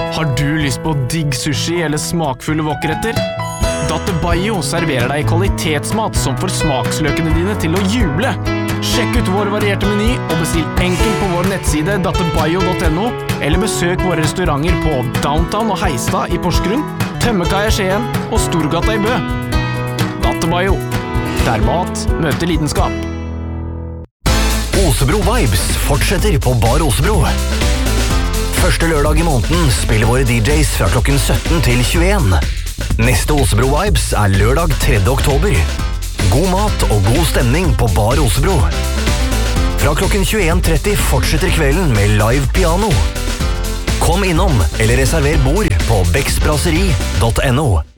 Har du lyst på digg sushi eller smakfulle wokretter? Dattebayo serverer deg kvalitetsmat som får smaksløkene dine til å juble. Sjekk ut vår varierte meny og bestill enkelt på vår nettside dattebayo.no eller besøk våre restauranter på Downtown og Heistad i Porsgrunn, Tømmekaia i Skien og Storgata i Bø. Dattebayo, der mat møter lidenskap. Osebro Vibes fortsetter på Bar Osebro. Første lørdag i måneden spiller våre DJs fra klokken 17 til 21. Neste Osebro Vibes er lørdag 3. oktober. God mat og god stemning på Bar Osebro. Fra klokken 21:30 fortsetter kvelden med live piano. Kom innom eller reserver bord på beksbrasserie.no.